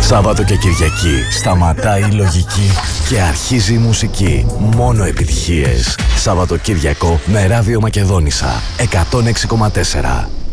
Σάββατο και Κυριακή σταματάει η λογική και αρχίζει η μουσική. Μόνο επιτυχίες. Σαββατοκύριακο με Ράδιο Μακεδόνισσα 106,4.